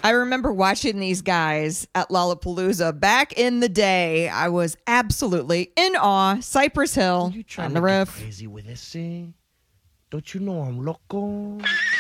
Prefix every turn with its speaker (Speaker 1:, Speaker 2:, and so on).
Speaker 1: I remember watching these guys at Lollapalooza back in the day. I was absolutely in awe. Cypress Hill
Speaker 2: You trying
Speaker 1: on
Speaker 2: to
Speaker 1: the
Speaker 2: get
Speaker 1: riff.
Speaker 2: crazy with this thing? Don't you know I'm loco?